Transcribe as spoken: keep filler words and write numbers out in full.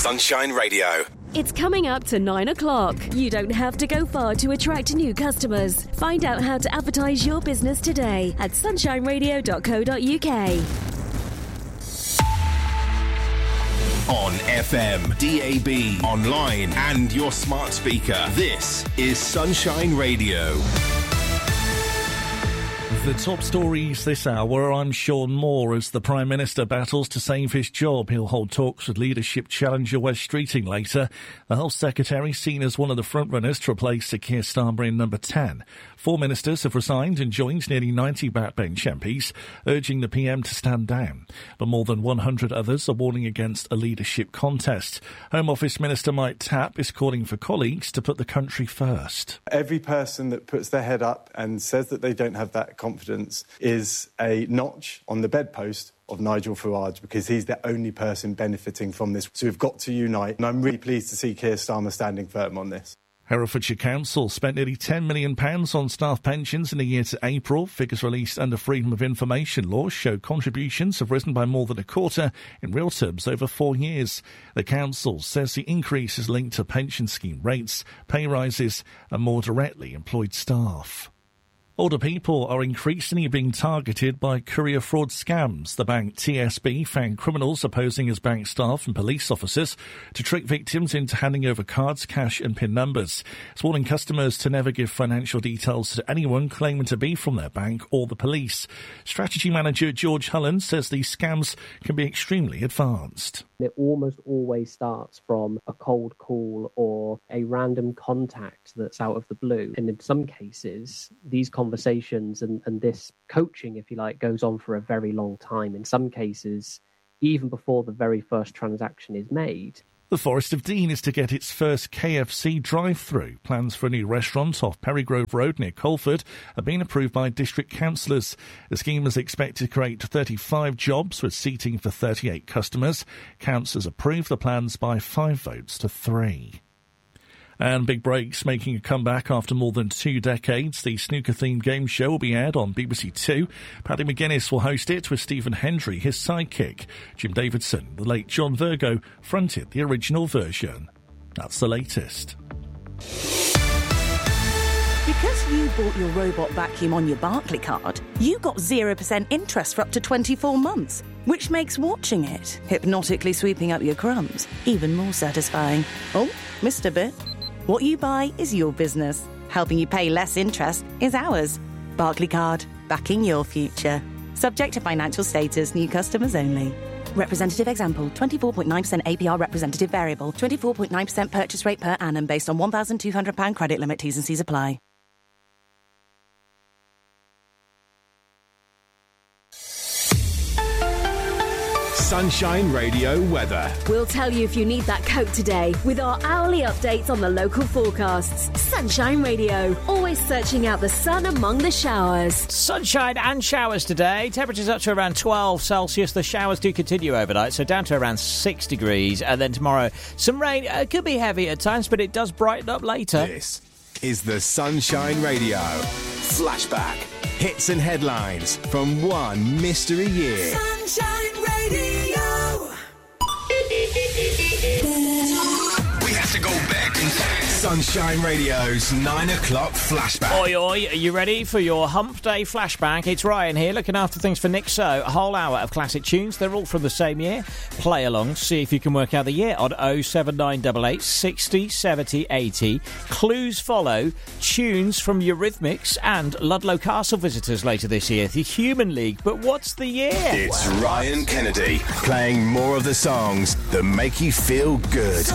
Sunshine Radio. It's coming up to nine o'clock. You don't have to go far to attract new customers. Find out how to advertise your business today at sunshine radio dot co dot uk. On F M, D A B, online and your smart speaker. This is Sunshine Radio. The top stories this hour, I'm Sean Moore. As the Prime Minister battles to save his job, he'll hold talks with leadership challenger Wes Streeting later. The Health Secretary seen as one of the frontrunners to replace Sir Keir Starmer in number ten. Four ministers have resigned and joined nearly ninety backbench M Ps, urging the P M to stand down. But more than one hundred others are warning against a leadership contest. Home Office Minister Mike Tapp is calling for colleagues to put the country first. Every person that puts their head up and says that they don't have that confidence is a notch on the bedpost of Nigel Farage, because he's the only person benefiting from this. So we've got to unite, and I'm really pleased to see Keir Starmer standing firm on this. Herefordshire Council spent nearly ten million pounds on staff pensions in the year to April. Figures released under Freedom of Information laws show contributions have risen by more than a quarter in real terms over four years. The council says the increase is linked to pension scheme rates, pay rises and more directly employed staff. Older people are increasingly being targeted by courier fraud scams. The bank T S B found criminals posing as bank staff and police officers to trick victims into handing over cards, cash and PIN numbers. It's warning customers to never give financial details to anyone claiming to be from their bank or the police. Strategy manager George Hullen says these scams can be extremely advanced. It almost always starts from a cold call or a random contact that's out of the blue. And in some cases, these conversations and, and this coaching, if you like, goes on for a very long time. In some cases, even before the very first transaction is made. The Forest of Dean is to get its first K F C drive-through. Plans for a new restaurant off Perry Grove Road near Colford have been approved by district councillors. The scheme is expected to create thirty-five jobs with seating for thirty-eight customers. Councillors approved the plans by five votes to three. And Big Breaks making a comeback after more than two decades. The snooker-themed game show will be aired on B B C Two. Paddy McGuinness will host it with Stephen Hendry, his sidekick. Jim Davidson, the late John Virgo, fronted the original version. That's the latest. Because you bought your robot vacuum on your Barclaycard, you got zero percent interest for up to twenty-four months, which makes watching it, hypnotically sweeping up your crumbs, even more satisfying. Oh, missed a bit. What you buy is your business. Helping you pay less interest is ours. Barclaycard, backing your future. Subject to financial status, new customers only. Representative example, twenty-four point nine percent A P R representative variable, twenty-four point nine percent purchase rate per annum based on one thousand two hundred pounds credit limit. T's and C's apply. Sunshine Radio weather. We'll tell you if you need that coat today with our hourly updates on the local forecasts. Sunshine Radio, always searching out the sun among the showers. Sunshine and showers today. Temperatures up to around twelve Celsius. The showers do continue overnight, so down to around six degrees. And then tomorrow, some rain. Uh, could be heavy at times, but it does brighten up later. This is the Sunshine Radio Flashback. Hits and headlines from one mystery year. Sunshine Radio. We have to go back in time. Sunshine Radio's nine o'clock flashback. Oi, oi, are you ready for your Hump Day flashback? It's Ryan here, looking after things for Nick So. A whole hour of classic tunes. They're all from the same year. Play along, see if you can work out the year on oh seven nine eight eight, six oh, seven oh, eight oh. Clues follow. Tunes from Eurythmics and Ludlow Castle visitors later this year. The Human League. But what's the year? It's Ryan Kennedy playing more of the songs that make you feel good.